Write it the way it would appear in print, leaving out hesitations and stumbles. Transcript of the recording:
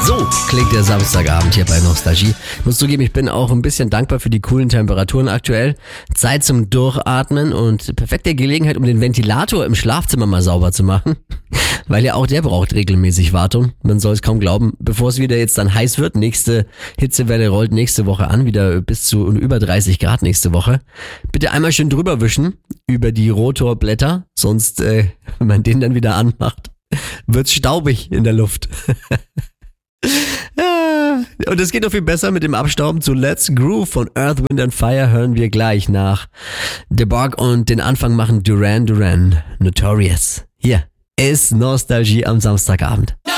So klingt der Samstagabend hier bei Nostalgie. Ich muss zugeben, ich bin auch ein bisschen dankbar für die coolen Temperaturen aktuell. Zeit zum Durchatmen und perfekte Gelegenheit, um den Ventilator im Schlafzimmer mal sauber zu machen. Weil ja auch der braucht regelmäßig Wartung. Man soll es kaum glauben. Bevor es wieder jetzt dann heiß wird, nächste Hitzewelle rollt nächste Woche an, wieder bis zu über 30 Grad nächste Woche. Bitte einmal schön drüber wischen über die Rotorblätter, sonst, wenn man den dann wieder anmacht, wird's staubig in der Luft. Ja, und es geht noch viel besser mit dem Abstauben zu Let's Groove von Earth, Wind and Fire hören wir gleich nach. The Bark und den Anfang machen Duran Duran, Notorious. Hier ist Nostalgie am Samstagabend.